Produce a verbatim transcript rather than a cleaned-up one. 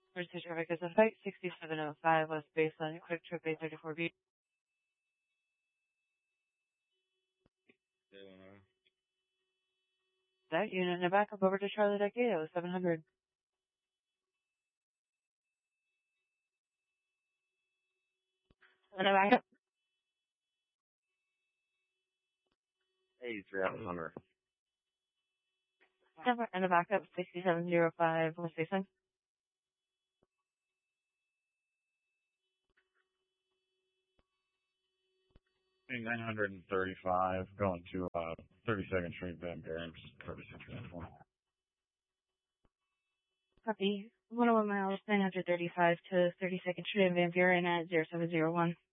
Emergency traffic is a flight sixty-seven oh five West Baseline, quick trip A thirty-four B. That unit and a backup over to Charlie Deck eight oh seven hundred. And a backup. eighty-three out of one hundred. And a backup sixty-seven oh five West Baseline. nine hundred thirty-five, going to uh, thirty-second Street, Van Buren, thirty-six one. Copy. one oh one miles, nine hundred thirty-five to thirty-second Street, Van Buren at zero seven zero one.